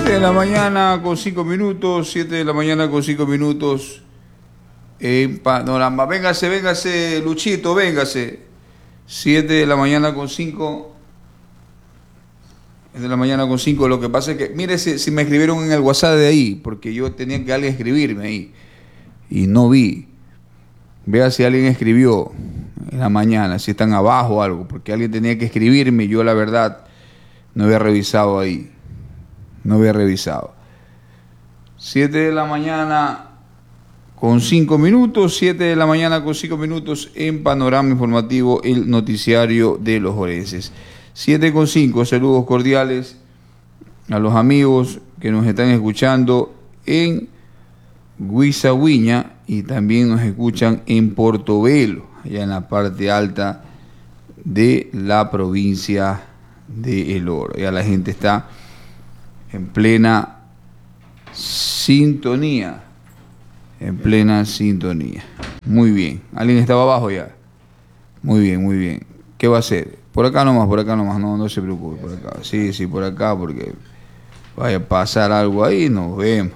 7 de la mañana con 5 minutos, 7 de la mañana con 5 minutos en Panorama. Véngase, Luchito, véngase. 7 de la mañana con 5. Es de la mañana con 5. Lo que pasa es que, mire si me escribieron en el WhatsApp de ahí, porque yo tenía que alguien escribirme ahí y no vi. Vea si alguien escribió en la mañana, si están abajo o algo, porque alguien tenía que escribirme y yo la verdad no había revisado ahí. No había revisado. 7 de la mañana con 5 minutos, 7 de la mañana con 5 minutos en Panorama Informativo, el noticiario de los orenses. 7 con 5, saludos cordiales a los amigos que nos están escuchando en Huizahuiña y también nos escuchan en Portobelo, allá en la parte alta de la provincia de El Oro. Ya la gente está en plena sintonía. En plena sintonía. Muy bien. ¿Alguien estaba abajo ya? Muy bien, muy bien. ¿Qué va a hacer? Por acá nomás, no se preocupe, por acá. Sí, por acá, porque vaya a pasar algo ahí, nos vemos.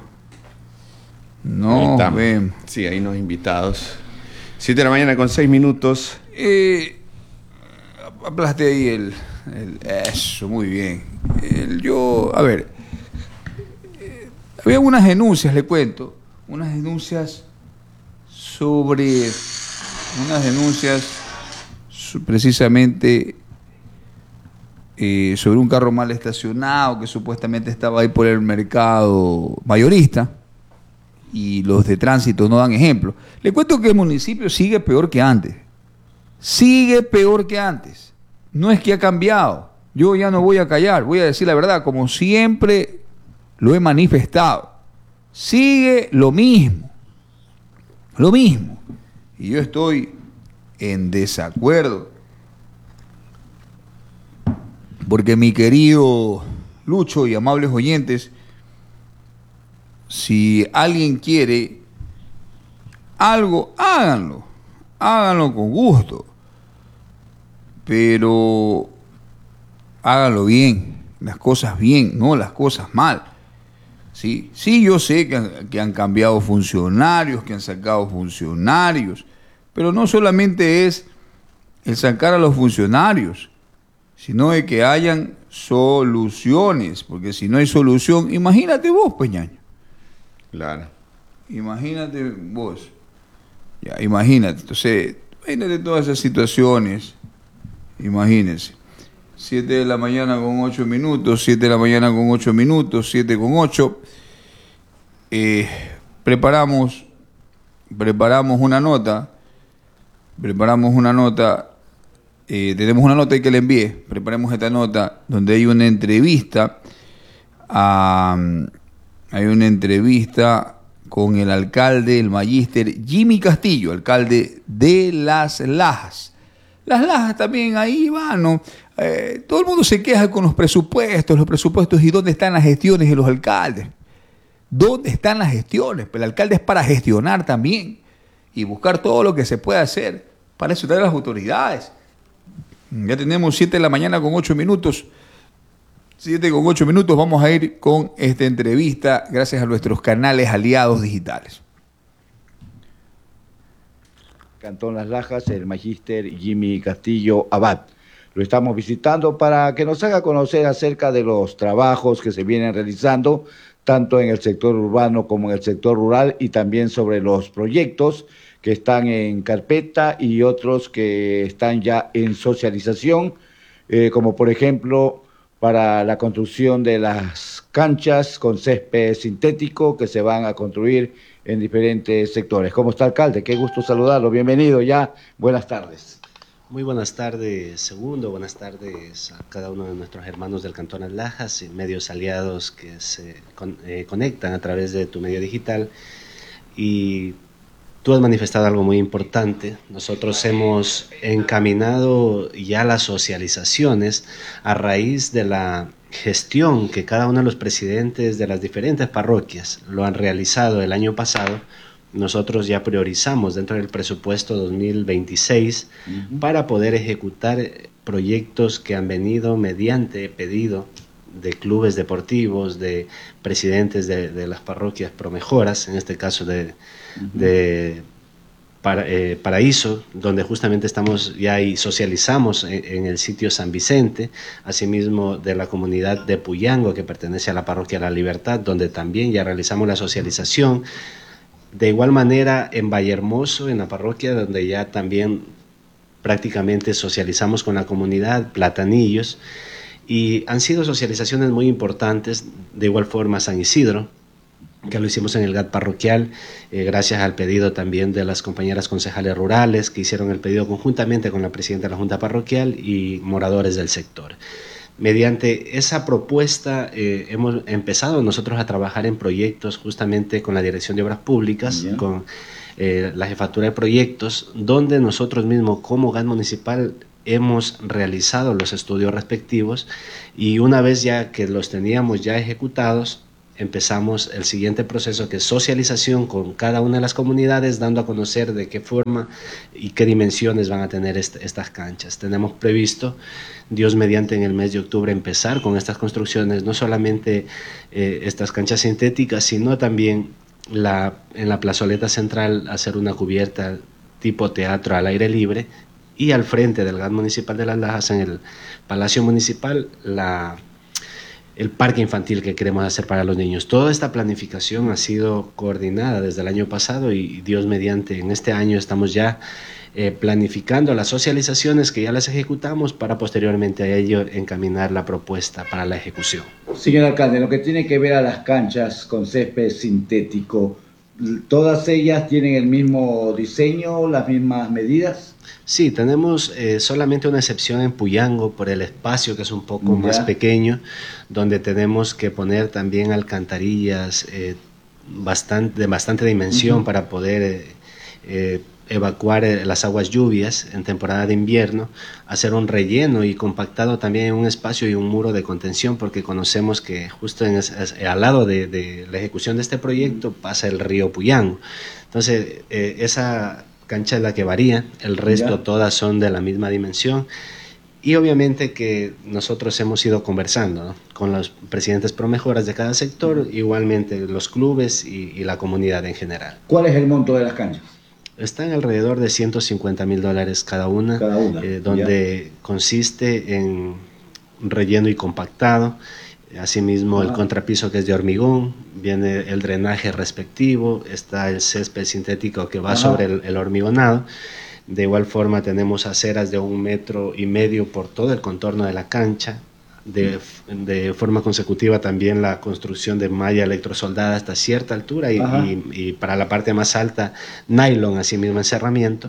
Nos vemos. Sí, hay unos invitados. 7 de la mañana con 6 minutos. Aplaste ahí eso, muy bien. Había unas denuncias, le cuento. Unas denuncias precisamente sobre un carro mal estacionado que supuestamente estaba ahí por el mercado mayorista y los de tránsito no dan ejemplo. Le cuento que el municipio sigue peor que antes. No es que ha cambiado. Yo ya no voy a callar, voy a decir la verdad, como siempre lo he manifestado. Sigue lo mismo. Y yo estoy en desacuerdo. Porque mi querido Lucho y amables oyentes, si alguien quiere algo, háganlo. Háganlo con gusto. Pero háganlo bien, las cosas bien, no las cosas mal. Sí, yo sé que han cambiado funcionarios, que han sacado funcionarios, pero no solamente es el sacar a los funcionarios, sino de que hayan soluciones, porque si no hay solución, imagínate vos, Peñaño. Claro. Imagínate vos. Ya, imagínate. Entonces, imagínate todas esas situaciones. Imagínense. 7 de la mañana con 8 minutos, 7 de la mañana con 8 minutos, 7 con 8. Preparamos una nota. Tenemos una nota y que le envié. Preparemos esta nota donde hay una entrevista. Hay una entrevista con el alcalde, el magíster Jimmy Castillo, alcalde de Las Lajas. Las Lajas también ahí van, ¿no? Todo el mundo se queja con los presupuestos, y dónde están las gestiones de los alcaldes. ¿Dónde están las gestiones? Pues el alcalde es para gestionar también y buscar todo lo que se puede hacer. Para eso están las autoridades. Ya tenemos 7 de la mañana con 8 minutos. 7 con 8 minutos, vamos a ir con esta entrevista gracias a nuestros canales aliados digitales. Cantón Las Lajas, el magíster Jimmy Castillo Abad. Lo estamos visitando para que nos haga conocer acerca de los trabajos que se vienen realizando, tanto en el sector urbano como en el sector rural, y también sobre los proyectos que están en carpeta y otros que están ya en socialización, como por ejemplo para la construcción de las canchas con césped sintético que se van a construir en diferentes sectores. ¿Cómo está, alcalde? Qué gusto saludarlo. Bienvenido ya. Buenas tardes. Muy buenas tardes, Segundo. Buenas tardes a cada uno de nuestros hermanos del Cantón Las Lajas y medios aliados que se conectan a través de tu medio digital. Y tú has manifestado algo muy importante. Nosotros hemos encaminado ya las socializaciones a raíz de la gestión que cada uno de los presidentes de las diferentes parroquias lo han realizado el año pasado. Nosotros ya priorizamos dentro del presupuesto 2026 para poder ejecutar proyectos que han venido mediante pedido de clubes deportivos, de presidentes de las parroquias promejoras, en este caso de Paraíso, donde justamente estamos ya y socializamos en el sitio San Vicente, asimismo de la comunidad de Puyango, que pertenece a la parroquia La Libertad, donde también ya realizamos la socialización. De igual manera en Vallehermoso, en la parroquia, donde ya también prácticamente socializamos con la comunidad, Platanillos, y han sido socializaciones muy importantes. De igual forma San Isidro, que lo hicimos en el GAT parroquial, gracias al pedido también de las compañeras concejales rurales, que hicieron el pedido conjuntamente con la presidenta de la Junta Parroquial y moradores del sector. Mediante esa propuesta hemos empezado nosotros a trabajar en proyectos justamente con la Dirección de Obras Públicas, con la Jefatura de Proyectos, donde nosotros mismos como GAT municipal hemos realizado los estudios respectivos, y una vez ya que los teníamos ya ejecutados, empezamos el siguiente proceso, que es socialización con cada una de las comunidades, dando a conocer de qué forma y qué dimensiones van a tener estas canchas. Tenemos previsto, Dios mediante, en el mes de octubre empezar con estas construcciones, no solamente estas canchas sintéticas, sino también en la plazoleta central hacer una cubierta tipo teatro al aire libre, y al frente del GAT municipal de Las Lajas, en el Palacio Municipal, el parque infantil que queremos hacer para los niños. Toda esta planificación ha sido coordinada desde el año pasado, y Dios mediante en este año estamos ya planificando las socializaciones, que ya las ejecutamos, para posteriormente a ello encaminar la propuesta para la ejecución. Señor alcalde, lo que tiene que ver a las canchas con césped sintético, ¿todas ellas tienen el mismo diseño, las mismas medidas? Sí, tenemos solamente una excepción en Puyango por el espacio, que es un poco más pequeño, donde tenemos que poner también alcantarillas de bastante dimensión para poder evacuar las aguas lluvias en temporada de invierno, hacer un relleno y compactado también en un espacio y un muro de contención, porque conocemos que justo al lado de la ejecución de este proyecto pasa el río Puyango. Entonces, esa cancha es la que varía, el resto todas son de la misma dimensión, y obviamente que nosotros hemos ido conversando, ¿no?, con los presidentes promejoras de cada sector, igualmente los clubes y la comunidad en general. ¿Cuál es el monto de las canchas? Están alrededor de $150,000 cada una, donde consiste en relleno y compactado. Asimismo, el contrapiso, que es de hormigón, viene el drenaje respectivo, está el césped sintético que va sobre el hormigonado. De igual forma tenemos aceras de 1,5 metros por todo el contorno de la cancha. De forma consecutiva también la construcción de malla electrosoldada hasta cierta altura, y para la parte más alta nylon, así mismo encerramiento,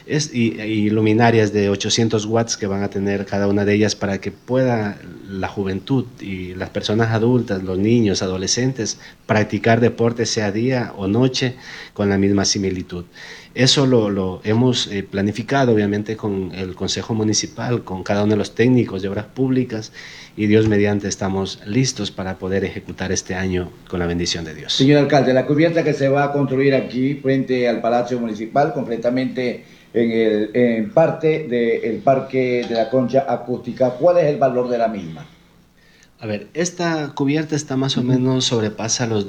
y luminarias de 800 watts que van a tener cada una de ellas, para que pueda la juventud y las personas adultas, los niños, adolescentes, practicar deporte, sea día o noche, con la misma similitud. Eso lo hemos planificado obviamente con el Consejo Municipal, con cada uno de los técnicos de obras públicas, y Dios mediante estamos listos para poder ejecutar este año con la bendición de Dios. Señor alcalde, la cubierta que se va a construir aquí frente al Palacio Municipal, completamente en parte del Parque de la Concha Acústica, ¿cuál es el valor de la misma? A ver, esta cubierta está más o menos, sobrepasa los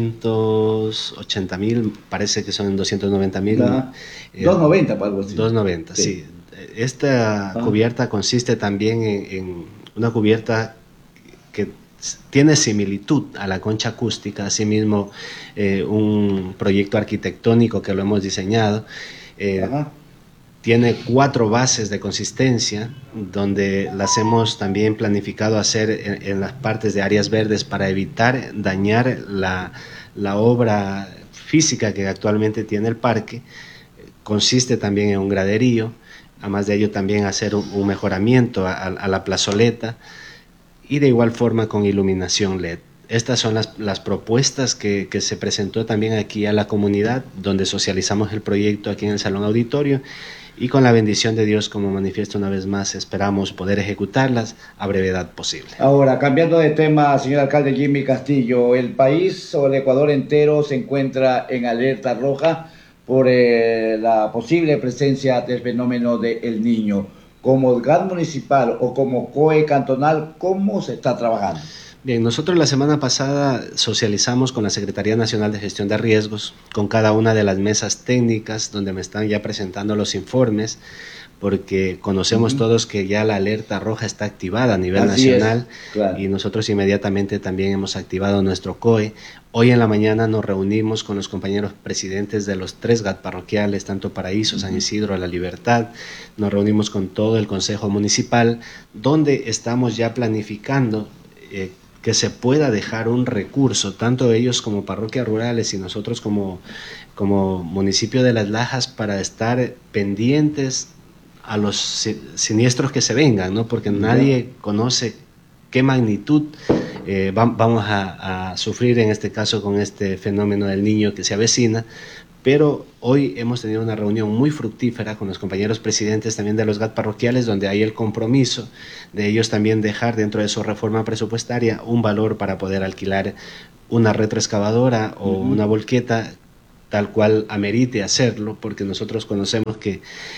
280,000, parece que son 290,000. 290, algo así. 290, sí. Esta cubierta consiste también en una cubierta que tiene similitud a la concha acústica, asimismo un proyecto arquitectónico que lo hemos diseñado. Tiene 4 bases de consistencia, donde las hemos también planificado hacer en las partes de áreas verdes, para evitar dañar la obra física que actualmente tiene el parque. Consiste también en un graderío, además de ello también hacer un mejoramiento a la plazoleta, y de igual forma con iluminación LED. Estas son las propuestas que se presentó también aquí a la comunidad, donde socializamos el proyecto aquí en el Salón Auditorio, y con la bendición de Dios, como manifiesto una vez más, esperamos poder ejecutarlas a brevedad posible. Ahora, cambiando de tema, señor alcalde Jimmy Castillo, el país o el Ecuador entero se encuentra en alerta roja por la posible presencia del fenómeno de El Niño. Como GAT municipal o como COE cantonal, ¿cómo se está trabajando? Bien, nosotros la semana pasada socializamos con la Secretaría Nacional de Gestión de Riesgos, con cada una de las mesas técnicas donde me están ya presentando los informes, porque conocemos todos que ya la alerta roja está activada a nivel nacional, claro. Y nosotros inmediatamente también hemos activado nuestro COE. Hoy en la mañana nos reunimos con los compañeros presidentes de los 3 GAT parroquiales, tanto Paraíso, San Isidro, La Libertad. Nos reunimos con todo el Consejo Municipal, donde estamos ya planificando que se pueda dejar un recurso, tanto ellos como parroquias rurales y nosotros como municipio de Las Lajas, para estar pendientes a los siniestros que se vengan, ¿no? Porque nadie conoce qué magnitud vamos a sufrir en este caso con este fenómeno del Niño que se avecina. Pero hoy hemos tenido una reunión muy fructífera con los compañeros presidentes también de los GAT parroquiales, donde hay el compromiso de ellos también dejar dentro de su reforma presupuestaria un valor para poder alquilar una retroexcavadora o una volqueta, tal cual amerite hacerlo, porque nosotros conocemos que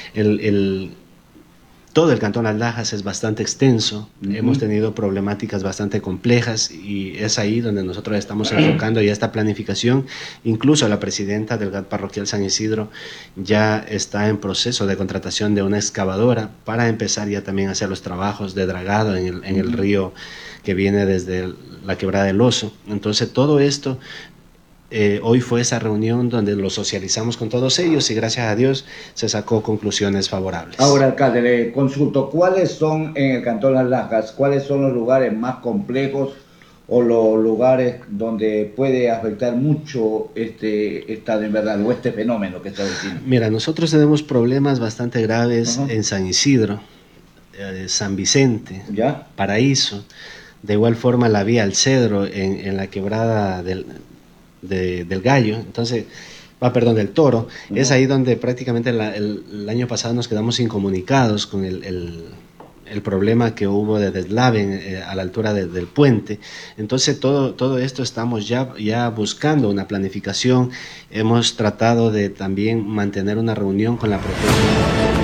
todo el Cantón Las Lajas es bastante extenso, hemos tenido problemáticas bastante complejas y es ahí donde nosotros estamos enfocando ya esta planificación. Incluso la presidenta del GAT parroquial San Isidro ya está en proceso de contratación de una excavadora para empezar ya también a hacer los trabajos de dragado en el río que viene desde la Quebrada del Oso. Entonces todo esto... hoy fue esa reunión donde lo socializamos con todos ellos y gracias a Dios se sacó conclusiones favorables. Ahora, alcalde, le consulto, ¿cuáles son en el Cantón Las Lajas, cuáles son los lugares más complejos o los lugares donde puede afectar mucho este estado en verdad o este fenómeno que está diciendo? Mira, nosotros tenemos problemas bastante graves en San Isidro, San Vicente, ¿ya? Paraíso, de igual forma la vía al Cedro en la Quebrada del Gallo, entonces, del Toro. Es ahí donde prácticamente el año pasado nos quedamos incomunicados con el problema que hubo de deslave a la altura del puente. Entonces todo esto estamos ya buscando una planificación. Hemos tratado de también mantener una reunión con la protección